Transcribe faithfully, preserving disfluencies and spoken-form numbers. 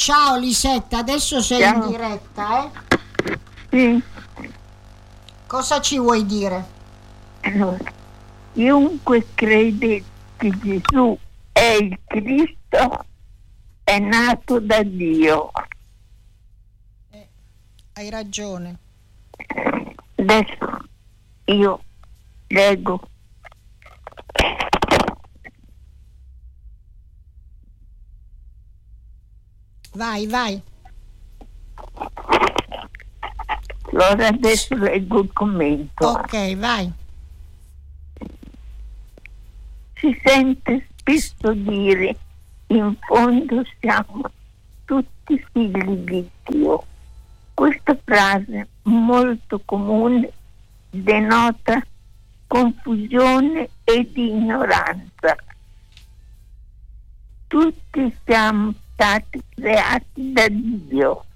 Ciao Lisetta, adesso sei Ciao. in diretta, eh? Sì, Cosa ci vuoi dire? allora, chiunque crede che Gesù è il Cristo è nato da Dio. Hai ragione. Adesso io leggo. Vai, vai. Allora adesso leggo il commento. Ok, vai. Si sente spesso dire: in fondo siamo tutti figli di Dio. Questa frase molto comune denota confusione ed ignoranza. Tutti siamo stati creati da Dio